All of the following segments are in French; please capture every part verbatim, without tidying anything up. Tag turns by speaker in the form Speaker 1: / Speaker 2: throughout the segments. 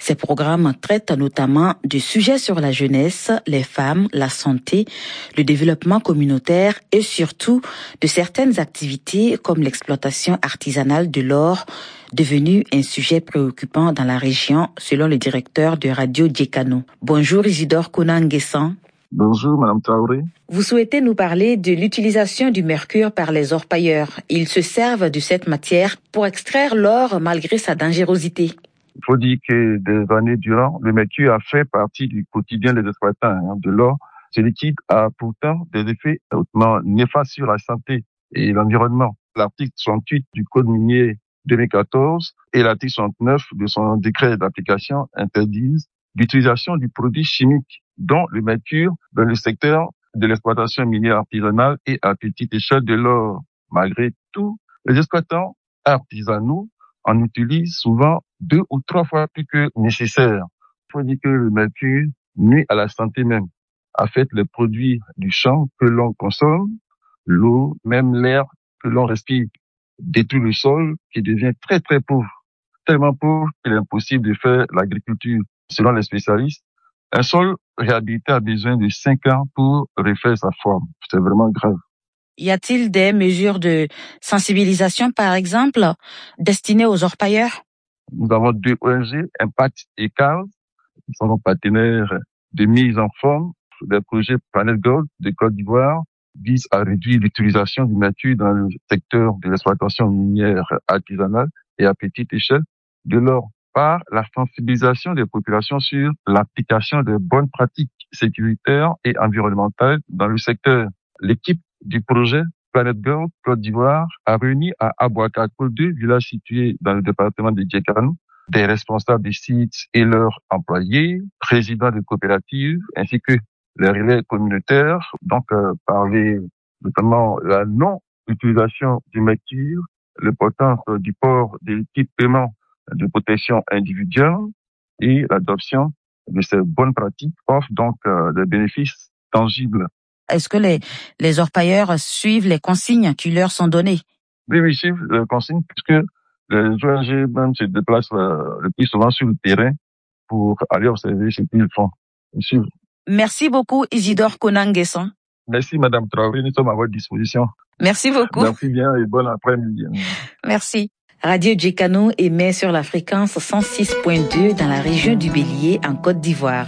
Speaker 1: Ces programmes traitent notamment de sujets sur la jeunesse, les femmes, la santé, le développement communautaire et surtout de certaines activités comme l'exploitation artisanale de l'or, devenu un sujet préoccupant dans la région, selon le directeur de Radio Djekano. Bonjour Isidore Konan-Nguessan.
Speaker 2: Bonjour Madame Traoré.
Speaker 1: Vous souhaitez nous parler de l'utilisation du mercure par les orpailleurs. Ils se servent de cette matière pour extraire l'or malgré sa dangerosité.
Speaker 2: Il faut dire que des années durant, le mercure a fait partie du quotidien des exploitants hein, de l'or. Ce liquide a pourtant des effets hautement néfastes sur la santé et l'environnement. L'article soixante-huit du Code minier deux mille quatorze et l'article soixante-neuf de son décret d'application interdisent l'utilisation du produit chimique, dont le mercure, dans le secteur de l'exploitation minière artisanale et à petite échelle de l'or. Malgré tout, les exploitants artisanaux en utilisent souvent deux ou trois fois plus que nécessaire. Il faut dire que le mercure nuit à la santé même, affecte les produits du champ que l'on consomme, l'eau, même l'air que l'on respire, détruit le sol qui devient très très pauvre, tellement pauvre qu'il est impossible de faire l'agriculture. Selon les spécialistes, un sol réhabilité a besoin de cinq ans pour refaire sa forme. C'est vraiment grave.
Speaker 1: Y a-t-il des mesures de sensibilisation, par exemple, destinées aux orpailleurs?
Speaker 2: Nous avons deux O N G, Impact et C A R S, qui sont nos partenaires de mise en forme. Le projet Planète Gold de Côte d'Ivoire vise à réduire l'utilisation du mercure dans le secteur de l'exploitation minière artisanale et à petite échelle de l'or par la sensibilisation des populations sur l'application de bonnes pratiques sécuritaires et environnementales dans le secteur. L'équipe du projet Planète Gold Côte d'Ivoire a réuni à Abouakako, deux villages situés dans le département de Djekano, des responsables des sites et leurs employés, présidents de coopératives, ainsi que les relais communautaires, donc euh, parler notamment de la non-utilisation du mercure, l'importance euh, du port des équipements de protection individuelle et l'adoption de ces bonnes pratiques offre donc euh, des bénéfices tangibles.
Speaker 1: Est-ce que les, les orpailleurs suivent les consignes qui leur sont données?
Speaker 2: Oui, oui, suivent les consignes puisque les O N G même se déplacent euh, le plus souvent sur le terrain pour aller observer ce qu'ils font. Suivre.
Speaker 1: Merci beaucoup Isidore Konan-Nguessan.
Speaker 2: Merci Madame Traoré, nous sommes à votre disposition.
Speaker 1: Merci beaucoup.
Speaker 2: Merci bien et bon après-midi.
Speaker 1: Merci. Radio Djekano émet sur la fréquence cent six point deux dans la région du Bélier en Côte d'Ivoire.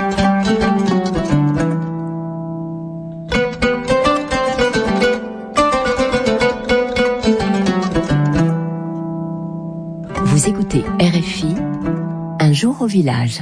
Speaker 3: Vous écoutez R F I, un jour au village.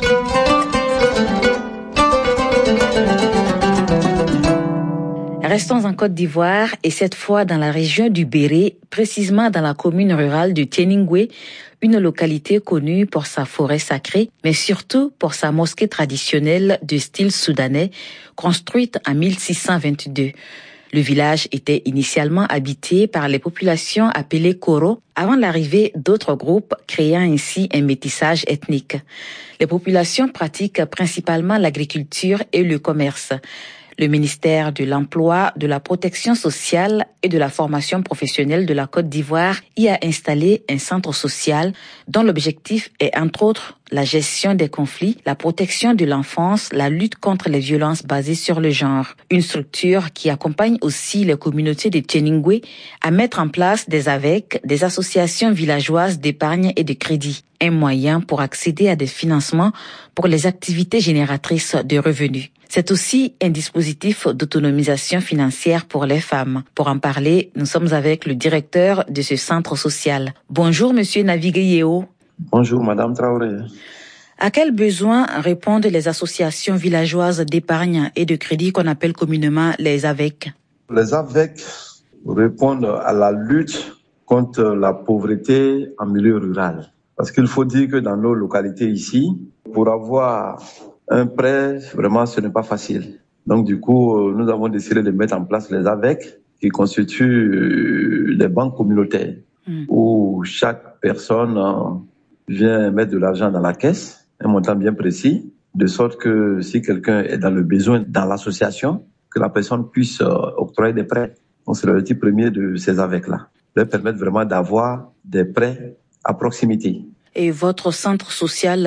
Speaker 1: Restons en Côte d'Ivoire et cette fois dans la région du Béré, précisément dans la commune rurale de Tieningwe, une localité connue pour sa forêt sacrée, mais surtout pour sa mosquée traditionnelle de style soudanais, construite en mille six cent vingt-deux. Le village était initialement habité par les populations appelées Koro avant l'arrivée d'autres groupes, créant ainsi un métissage ethnique. Les populations pratiquent principalement l'agriculture et le commerce. Le ministère de l'Emploi, de la Protection sociale et de la formation professionnelle de la Côte d'Ivoire y a installé un centre social dont l'objectif est entre autres la gestion des conflits, la protection de l'enfance, la lutte contre les violences basées sur le genre. Une structure qui accompagne aussi les communautés de Tieningwe à mettre en place des A V E C, des associations villageoises d'épargne et de crédit, un moyen pour accéder à des financements pour les activités génératrices de revenus. C'est aussi un dispositif d'autonomisation financière pour les femmes. Pour en parler, nous sommes avec le directeur de ce centre social. Bonjour, monsieur Navigueyeo.
Speaker 4: Bonjour, madame Traoré.
Speaker 1: À quels besoins répondent les associations villageoises d'épargne et de crédit qu'on appelle communément les A V E C?
Speaker 4: Les A V E C répondent à la lutte contre la pauvreté en milieu rural. Parce qu'il faut dire que dans nos localités ici, pour avoir un prêt, vraiment, ce n'est pas facile. Donc, du coup, nous avons décidé de mettre en place les A V E C, qui constituent des banques communautaires, mmh. où chaque personne vient mettre de l'argent dans la caisse, un montant bien précis, de sorte que si quelqu'un est dans le besoin dans l'association, que la personne puisse octroyer des prêts. Donc, c'est le type premier de ces A V E C-là. Leur permettre vraiment d'avoir des prêts à proximité.
Speaker 1: Et votre centre social